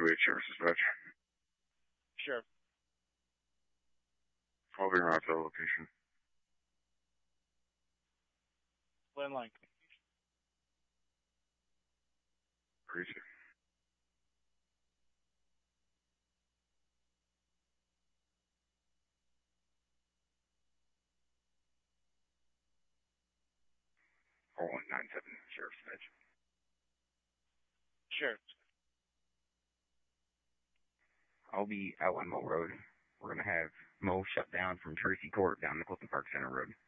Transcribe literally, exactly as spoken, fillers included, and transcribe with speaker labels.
Speaker 1: two eight Sheriff's Dispatch.
Speaker 2: Sheriff.
Speaker 1: I'll be around to the location.
Speaker 2: Landline.
Speaker 1: Crazy. four one nine seven, Sheriff's Dispatch.
Speaker 2: Sheriff.
Speaker 3: I'll be out on Mo Road. We're going to have Mo shut down from Tracy Court down to Clifton Park Center Road.